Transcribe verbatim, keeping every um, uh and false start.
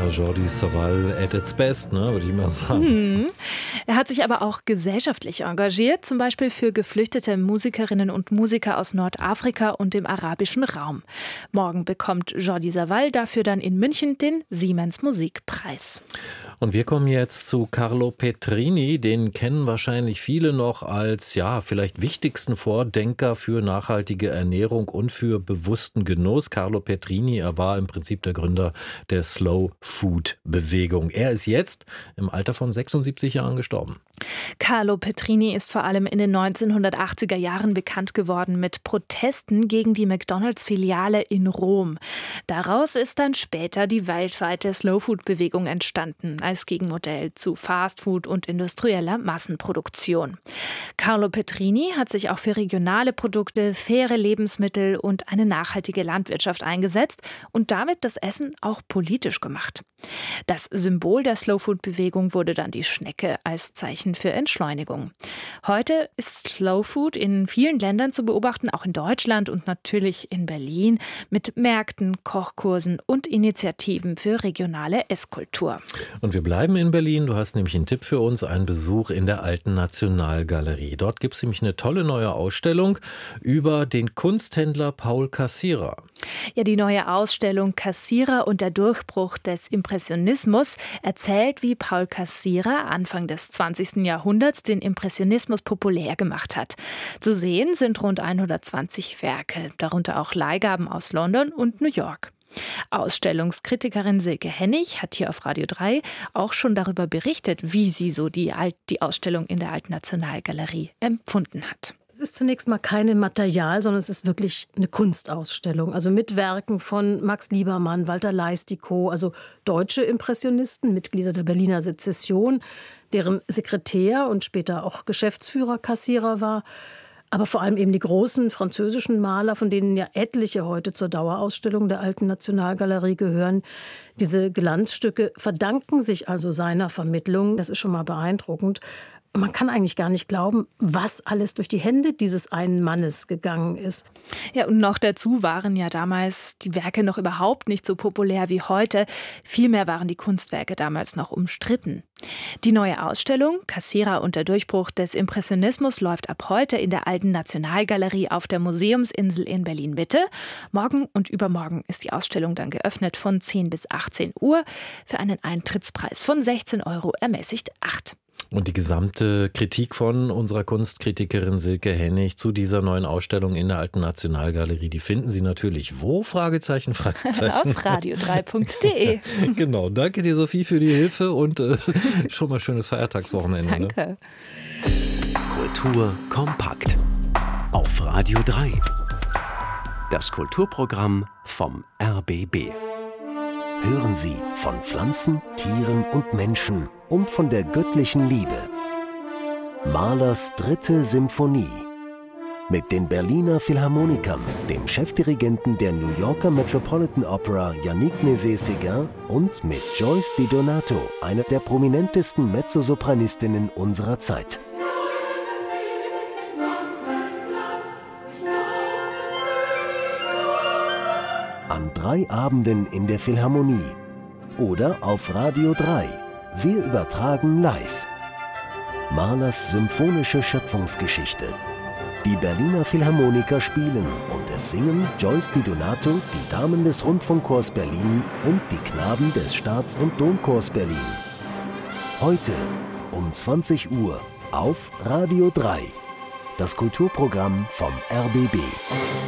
war Jordi Savall at its best, ne, würde ich mal sagen. Hm. Er hat sich aber auch gesellschaftlich engagiert, zum Beispiel für geflüchtete Musikerinnen und Musiker aus Nordafrika und dem arabischen Raum. Morgen bekommt Jordi Savall dafür dann in München den Siemens Musikpreis. Und wir kommen jetzt zu Carlo Petrini. Den kennen wahrscheinlich viele noch als, ja, vielleicht wichtigsten Vordenker für nachhaltige Ernährung und für bewussten Genuss. Carlo Petrini, er war im Prinzip der Gründer der Slow Food Bewegung. Er ist jetzt im Alter von sechsundsiebzig Jahren gestorben. Carlo Petrini ist vor allem in den neunzehnhundertachtziger Jahren bekannt geworden mit Protesten gegen die McDonalds-Filiale in Rom. Daraus ist dann später die weltweite Slow-Food-Bewegung entstanden, als Gegenmodell zu Fastfood und industrieller Massenproduktion. Carlo Petrini hat sich auch für regionale Produkte, faire Lebensmittel und eine nachhaltige Landwirtschaft eingesetzt und damit das Essen auch politisch gemacht. Das Symbol der Slow-Food-Bewegung wurde dann die Schnecke als Zeichen für Entschleunigung. Heute ist Slow Food in vielen Ländern zu beobachten, auch in Deutschland und natürlich in Berlin, mit Märkten, Kochkursen und Initiativen für regionale Esskultur. Und wir bleiben in Berlin. Du hast nämlich einen Tipp für uns, einen Besuch in der Alten Nationalgalerie. Dort gibt es nämlich eine tolle neue Ausstellung über den Kunsthändler Paul Cassirer. Ja, die neue Ausstellung Cassirer und der Durchbruch des Impressionismus erzählt, wie Paul Cassirer Anfang des zwanzigsten Jahrhunderts den Impressionismus populär gemacht hat. Zu sehen sind rund hundertzwanzig Werke, darunter auch Leihgaben aus London und New York. Ausstellungskritikerin Silke Hennig hat hier auf Radio drei auch schon darüber berichtet, wie sie so die, Alt- die Ausstellung in der Alten Nationalgalerie empfunden hat. Es ist zunächst mal keine Material, sondern es ist wirklich eine Kunstausstellung. Also mit Werken von Max Liebermann, Walter Leistikow, also deutsche Impressionisten, Mitglieder der Berliner Sezession, deren Sekretär und später auch Geschäftsführer Cassirer war. Aber vor allem eben die großen französischen Maler, von denen ja etliche heute zur Dauerausstellung der Alten Nationalgalerie gehören. Diese Glanzstücke verdanken sich also seiner Vermittlung. Das ist schon mal beeindruckend. Man kann eigentlich gar nicht glauben, was alles durch die Hände dieses einen Mannes gegangen ist. Ja, und noch dazu waren ja damals die Werke noch überhaupt nicht so populär wie heute. Vielmehr waren die Kunstwerke damals noch umstritten. Die neue Ausstellung Cassirer und der Durchbruch des Impressionismus läuft ab heute in der Alten Nationalgalerie auf der Museumsinsel in Berlin-Mitte. Morgen und übermorgen ist die Ausstellung dann geöffnet von zehn bis achtzehn Uhr für einen Eintrittspreis von sechzehn Euro ermäßigt acht. Und die gesamte Kritik von unserer Kunstkritikerin Silke Hennig zu dieser neuen Ausstellung in der Alten Nationalgalerie, die finden Sie natürlich wo? Fragezeichen, Fragezeichen. Auf radio drei punkt de. Genau, danke dir Sophie für die Hilfe und äh, schon mal schönes Feiertagswochenende. Danke. Ne? Kultur kompakt auf Radio drei. Das Kulturprogramm vom R B B. Hören Sie von Pflanzen, Tieren und Menschen und von der göttlichen Liebe. Mahlers dritte Symphonie. Mit den Berliner Philharmonikern, dem Chefdirigenten der New Yorker Metropolitan Opera Yannick Nézet-Séguin und mit Joyce Di Donato, einer der prominentesten Mezzosopranistinnen unserer Zeit. An drei Abenden in der Philharmonie oder auf Radio drei. Wir übertragen live. Mahlers symphonische Schöpfungsgeschichte. Die Berliner Philharmoniker spielen und es singen Joyce Di Donato, die Damen des Rundfunkchors Berlin und die Knaben des Staats- und Domchors Berlin. Heute um zwanzig Uhr auf Radio drei. Das Kulturprogramm vom R B B.